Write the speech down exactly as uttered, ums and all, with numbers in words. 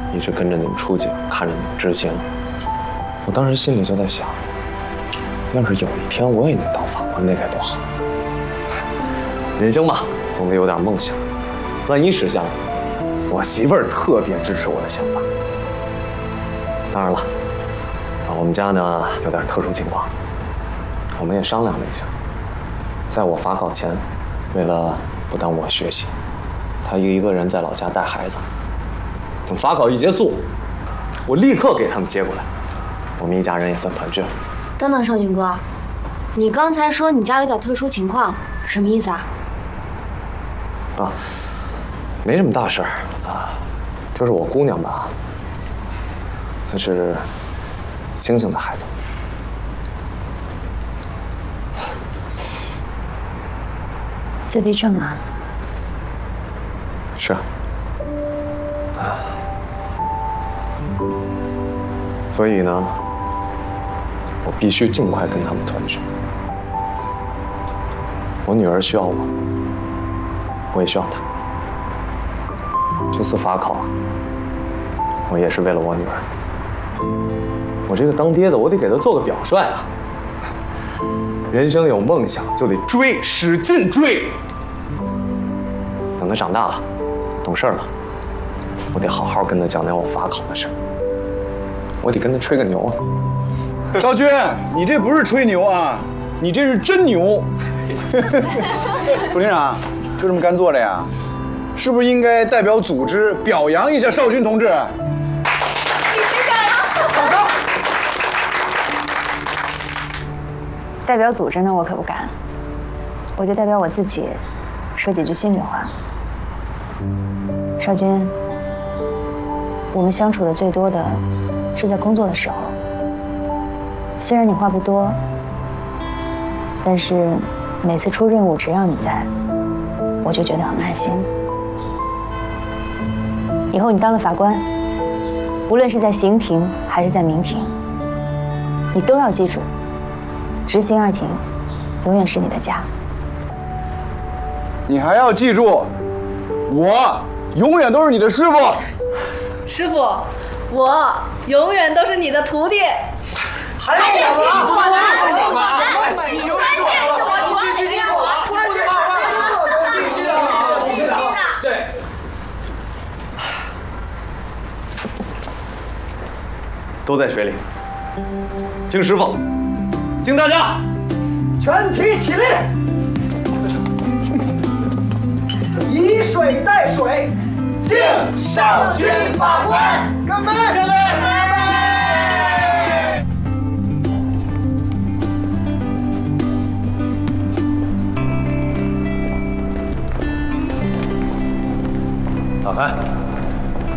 一直跟着你们出警，看着你们执行。我当时心里就在想，要是有一天我也能当法官，那该多好。人生嘛，总得有点梦想，万一实现了，我媳妇儿特别支持我的想法。当然了，我们家呢有点特殊情况，我们也商量了一下，在我法考前，为了不耽误我学习，他一个人在老家带孩子。等法考一结束，我立刻给他们接过来，我们一家人也算团聚了。 等等，少军哥，你刚才说你家有点特殊情况，什么意思啊？ 啊，没什么大事儿啊，就是我姑娘吧，她是星星的孩子。 自闭症啊？ 是啊。啊。所以呢，我必须尽快跟他们团聚。我女儿需要我，我也需要她。这次法考，我也是为了我女儿。我这个当爹的，我得给她做个表率啊！人生有梦想就得追，使劲追。等她长大了，懂事了，我得好好跟她讲讲我法考的事儿。我得跟她吹个牛啊！ 少军，你这不是吹牛啊，你这是真牛！副连长，就这么干坐着呀？是不是应该代表组织表扬一下少军同志？ 代表组织呢，我可不敢，我就代表我自己，说几句心里话。少军，我们相处的最多的是在工作的时候。虽然你话不多，但是每次出任务，只要你在，我就觉得很安心。以后你当了法官，无论是在刑庭还是在民庭，你都要记住，执行二庭永远是你的家。 你还要记住，我永远都是你的师傅。 师傅，我永远都是你的徒弟。 还有我呢？ 关键是我传给你我，关键是必须的，必须的。对。 都在水里，敬师傅，敬大家， 全体起立，以水代水，敬少军法官，干杯！干杯！干杯！ 老樊，